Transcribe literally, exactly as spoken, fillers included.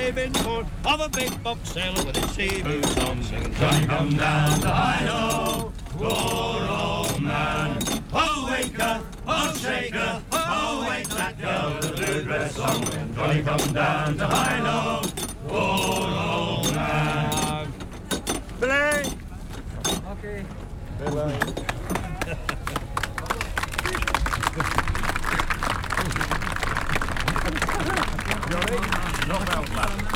waving port of a big box sailor with his sea boots on, singing, Johnny come down to Hilo, poor old man. Oh, wake up, oh, shake her, oh, wake that girl with the blue dress on. When Johnny come down to Hilo, poor old man. Billy! Okay. Billy. Johnny, not out, lad.